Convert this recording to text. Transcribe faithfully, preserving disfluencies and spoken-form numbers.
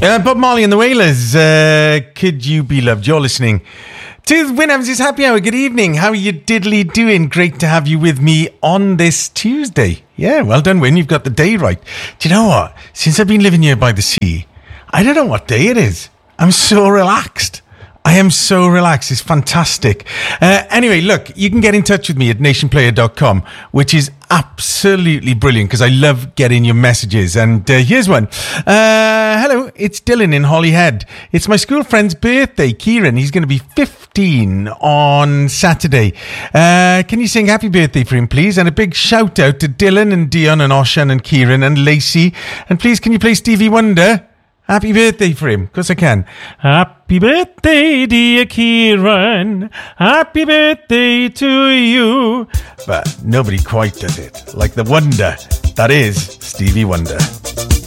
Uh, Bob Marley and the Wailers, uh, Could You Be Loved? You're listening to Wyn Evans' Happy Hour. Good evening. How are you diddly doing? Great to have you with me on this Tuesday. Yeah, well done, Wyn. You've got the day right. Do you know what? Since I've been living here by the sea, I don't know what day it is. I'm so relaxed. I am so relaxed. It's fantastic. Uh, anyway, look, you can get in touch with me at nation player dot com, which is absolutely brilliant because I love getting your messages. And uh, here's one. Uh, hello, it's Dylan in Holyhead. It's my school friend's birthday, Kieran. He's going to be fifteen on Saturday. Uh, can you sing happy birthday for him, please? And a big shout out to Dylan and Dion and Oshan and Kieran and Lacey. And please, can you play Stevie Wonder? Happy birthday for him. Of course I can. Happy birthday, dear Kieran. Happy birthday to you. But nobody quite does it like the wonder that is Stevie Wonder.